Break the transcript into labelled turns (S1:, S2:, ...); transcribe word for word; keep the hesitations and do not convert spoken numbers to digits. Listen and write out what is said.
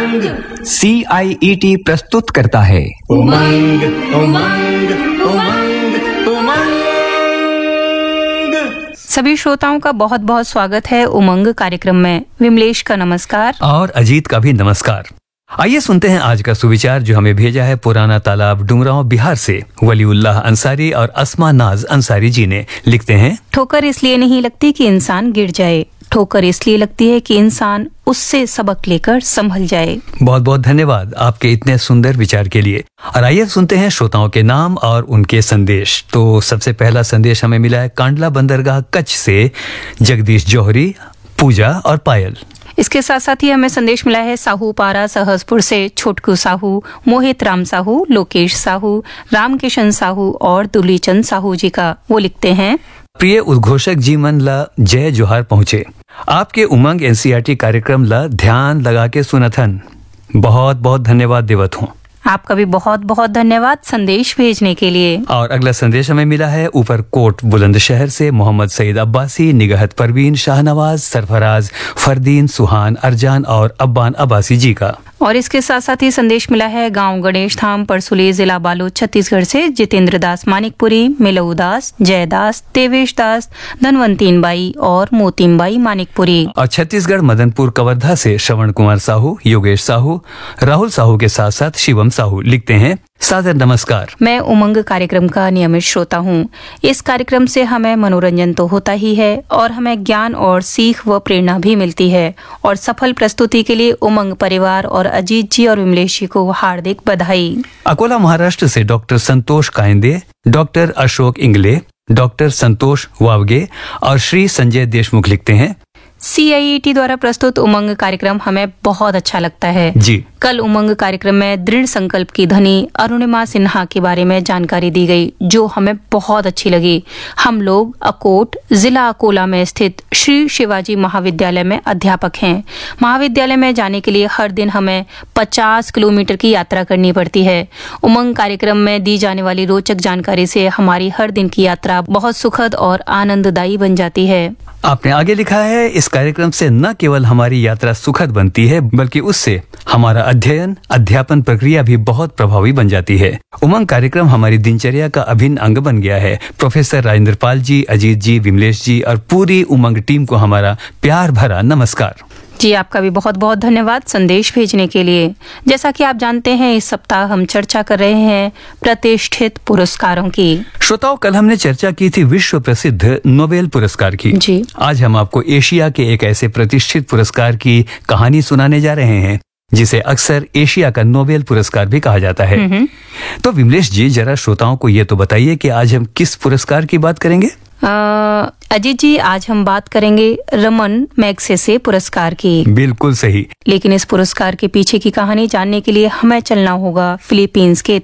S1: उमंग
S2: सी आई E T प्रस्तुत करता है
S1: उमंग उमंग उमंग उमंग।
S3: सभी श्रोताओं का बहुत बहुत स्वागत है उमंग कार्यक्रम में। विमलेश का नमस्कार
S4: और अजीत का भी नमस्कार। आइए सुनते हैं आज का सुविचार जो हमें भेजा है पुराना तालाब डुमरांव बिहार से वलीउल्लाह अंसारी और अस्मा नाज अंसारी जी ने। लिखते हैं,
S3: ठोकर इसलिए नहीं लगती कि इंसान गिर जाए, ठोकर इसलिए लगती है कि इंसान उससे सबक लेकर संभल जाए।
S4: बहुत बहुत धन्यवाद आपके इतने सुंदर विचार के लिए। और आइए सुनते हैं श्रोताओं के नाम और उनके संदेश। तो सबसे पहला संदेश हमें मिला है कांडला बंदरगाह कच्छ से जगदीश जौहरी, पूजा और पायल।
S3: इसके साथ साथ ही हमें संदेश मिला है साहू पारा सहसपुर से छोटकू साहू, मोहित राम साहू, लोकेश साहू, रामकिशन साहू और दुलीचंद साहू जी का। वो लिखते हैं,
S4: प्रिय उद्घोषक जी मन ला जय जोहार पहुँचे। आपके उमंग N C E R T कार्यक्रम ला ध्यान लगा के सुनथन। बहुत बहुत धन्यवाद देवत हूँ।
S3: आपका भी बहुत बहुत धन्यवाद संदेश भेजने के लिए।
S4: और अगला संदेश हमें मिला है ऊपरकोट बुलंदशहर से मोहम्मद सईद अब्बासी, निगहत परवीन, शाहनवाज, सरफराज, फरदीन, सुहान, अरजान और अब्बान अब्बासी जी का।
S3: और इसके साथ साथ ही संदेश मिला है गांव गणेश धाम परसुली, जिला बालोद, छत्तीसगढ़ से जितेंद्र दास मानिकपुरी, मिलऊ दास, जयदास, देवेश दास, धनवंतीन बाई और मोतीम बाई मानिकपुरी।
S4: और छत्तीसगढ़ मदनपुर कवर्धा से श्रवण कुमार साहू, योगेश साहू, राहुल साहू के साथ साथ शिवम साहू लिखते हैं, सादर नमस्कार।
S3: मैं उमंग कार्यक्रम का नियमित श्रोता हूँ। इस कार्यक्रम से हमें मनोरंजन तो होता ही है और हमें ज्ञान और सीख व प्रेरणा भी मिलती है। और सफल प्रस्तुति के लिए उमंग परिवार और अजीत जी और विमलेश जी को हार्दिक बधाई।
S4: अकोला महाराष्ट्र से डॉक्टर संतोष कायंदे, डॉक्टर अशोक इंगले, डॉक्टर संतोष वावगे और श्री संजय देशमुख लिखते हैं,
S3: सी आई ई टी द्वारा प्रस्तुत उमंग कार्यक्रम हमें बहुत अच्छा लगता है
S4: जी।
S3: कल उमंग कार्यक्रम में दृढ़ संकल्प की धनी अरुणिमा सिन्हा के बारे में जानकारी दी गई जो हमें बहुत अच्छी लगी। हम लोग अकोट जिला अकोला में स्थित श्री शिवाजी महाविद्यालय में अध्यापक हैं। महाविद्यालय में जाने के लिए हर दिन हमें पचास किलोमीटर की यात्रा करनी पड़ती है। उमंग कार्यक्रम में दी जाने वाली रोचक जानकारी से हमारी हर दिन की यात्रा बहुत सुखद और आनंददायी बन जाती है।
S4: आपने आगे लिखा है, इस कार्यक्रम से न केवल हमारी यात्रा सुखद बनती है बल्कि उससे हमारा अध्ययन अध्यापन प्रक्रिया भी बहुत प्रभावी बन जाती है। उमंग कार्यक्रम हमारी दिनचर्या का अभिन्न अंग बन गया है। प्रोफेसर राजेंद्र पाल जी, अजीत जी, विमलेश जी और पूरी उमंग टीम को हमारा प्यार भरा नमस्कार।
S3: जी, आपका भी बहुत बहुत धन्यवाद संदेश भेजने के लिए। जैसा कि आप जानते हैं इस सप्ताह हम चर्चा कर रहे हैं प्रतिष्ठित पुरस्कारों की।
S4: श्रोताओं, कल हमने चर्चा की थी विश्व प्रसिद्ध नोबेल पुरस्कार की।
S3: जी। आज
S4: हम आपको एशिया के एक ऐसे प्रतिष्ठित पुरस्कार की कहानी सुनाने जा रहे हैं जिसे अक्सर एशिया का नोबेल पुरस्कार भी कहा जाता है। तो विमलेश जी, जरा श्रोताओं को ये तो बताइए कि आज हम किस पुरस्कार की बात करेंगे?
S3: अजीत जी, आज हम बात करेंगे रमन मैग्सेसे पुरस्कार की।
S4: बिल्कुल सही।
S3: लेकिन इस पुरस्कार के पीछे की कहानी जानने के लिए हमें चलना होगा फिलीपींस के